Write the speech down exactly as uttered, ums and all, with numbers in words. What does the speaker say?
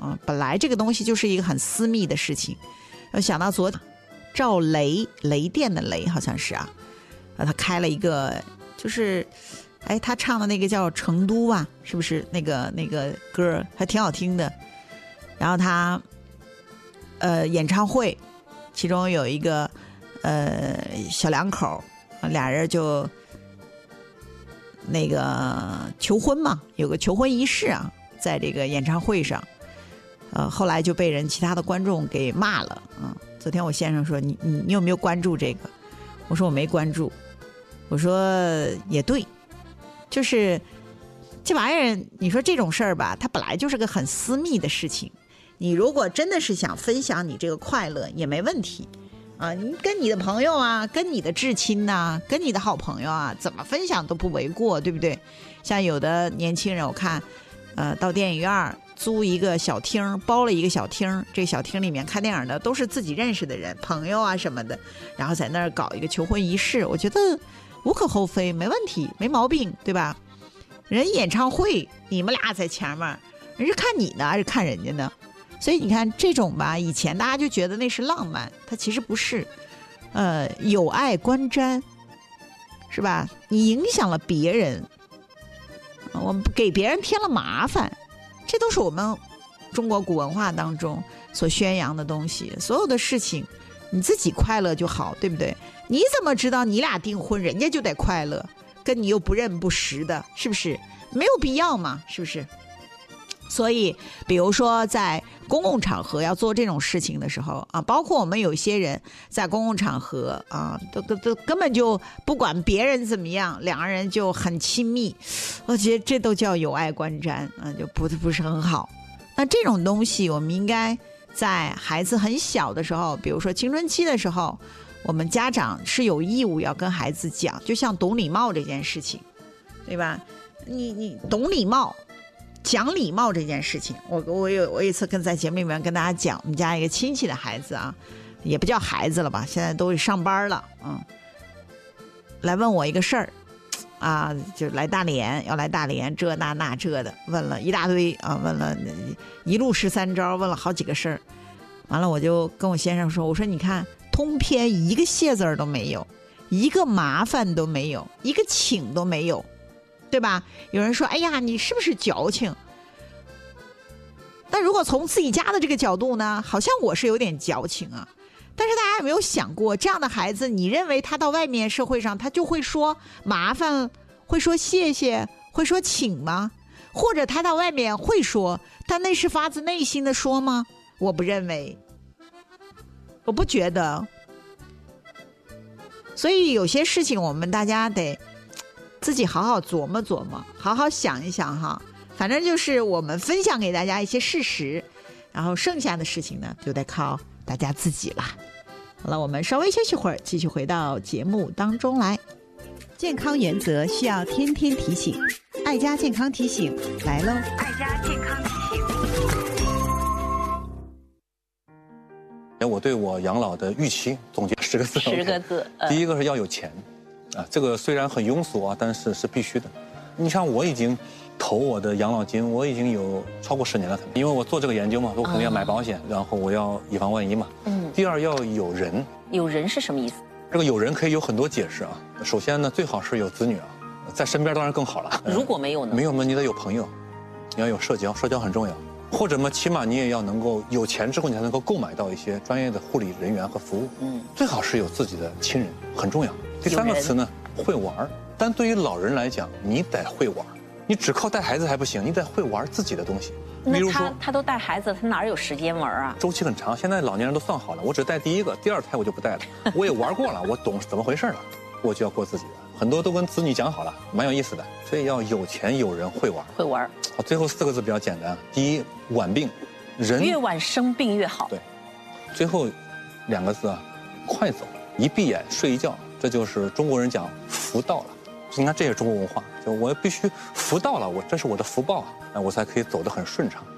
啊，本来这个东西就是一个很私密的事情。我想到昨赵雷雷电的雷好像是啊，啊，他开了一个就是。哎，他唱的那个叫《成都》吧，是不是那个那个歌还挺好听的？然后他呃演唱会，其中有一个呃小两口，俩人就那个求婚嘛，有个求婚仪式啊，在这个演唱会上，呃，后来就被人其他的观众给骂了啊、嗯。昨天我先生说你你你有没有关注这个？我说我没关注，我说也对。就是这玩意儿，你说这种事儿吧，它本来就是个很私密的事情。你如果真的是想分享你这个快乐，也没问题啊。你跟你的朋友啊，跟你的至亲呐、啊，跟你的好朋友啊，怎么分享都不为过，对不对？像有的年轻人，我看，呃，到电影院租一个小厅，包了一个小厅，这小厅里面看电影的都是自己认识的人，朋友啊什么的，然后在那儿搞一个求婚仪式，我觉得无可厚非，没问题，没毛病，对吧？人演唱会你们俩在前面，人是看你呢还是看人家呢？所以你看这种吧，以前大家就觉得那是浪漫，它其实不是。呃，有爱观瞻，是吧？你影响了别人，我们给别人添了麻烦，这都是我们中国古文化当中所宣扬的东西。所有的事情你自己快乐就好，对不对？你怎么知道你俩订婚人家就得快乐，跟你又不认不识的，是不是？没有必要嘛，是不是？所以比如说在公共场合要做这种事情的时候啊，包括我们有些人在公共场合啊，都都都根本就不管别人怎么样，两个人就很亲密，我觉得这都叫有爱观瞻啊，就不不是很好。那这种东西我们应该在孩子很小的时候，比如说青春期的时候，我们家长是有义务要跟孩子讲，就像懂礼貌这件事情，对吧？你你懂礼貌，讲礼貌这件事情，我我有我有一次跟在节目里面跟大家讲，我们家一个亲戚的孩子啊，也不叫孩子了吧，现在都上班了，嗯，来问我一个事儿，啊，就来大连，要来大连，这那那这的，问了一大堆啊，问了一路十三招，问了好几个事儿，完了我就跟我先生说，我说你看，通篇一个谢字儿都没有，一个麻烦都没有，一个请都没有。对吧？有人说，哎呀，你是不是矫情？但如果从自己家的这个角度呢，好像我是有点矫情啊。但是大家有没有想过，这样的孩子，你认为他到外面社会上，他就会说麻烦，会说谢谢，会说请吗？或者他到外面会说，但那是发自内心的说吗？我不认为，我不觉得。所以有些事情，我们大家得自己好好琢磨琢磨，好好想一想哈。反正就是我们分享给大家一些事实，然后剩下的事情呢，就得靠大家自己了。好了，我们稍微休息会儿，继续回到节目当中来。健康原则需要天天提醒，爱家健康提醒来喽！爱家健康提醒。我对我养老的预期总结十个字。 十个字。 呃、第一个是要有钱。啊，这个虽然很庸俗啊，但是是必须的。你像我已经投我的养老金，我已经有超过十年了，因为我做这个研究嘛，我肯定要买保险，然后我要以防万一嘛。嗯。第二要有人。 有人是什么意思？ 这个有人可以有很多解释啊。首先呢，最好是有子女啊，在身边当然更好了。 如果没有呢？ 没有嘛，你得有朋友，你要有社交，社交很重要。或者嘛，起码你也要能够有钱之后，你才能够购买到一些专业的护理人员和服务。嗯。最好是有自己的亲人，很重要。第三个词呢，会玩。但对于老人来讲，你得会玩，你只靠带孩子还不行，你得会玩自己的东西。 比如说他他都带孩子，他哪有时间玩啊？ 周期很长，现在老年人都算好了，我只带第一个，第二胎我就不带了。我也玩过了，我懂怎么回事了，我就要过自己的。很多都跟子女讲好了，蛮有意思的。所以要有钱有人会玩， 会玩。 好，最后四个字比较简单，第一，晚病，人越晚生病越好。 对，最后两个字啊，快走，一闭眼睡一觉。这就是中国人讲福到了，你看这也是中国文化，就我必须福到了，我这是我的福报啊，我才可以走得很顺畅。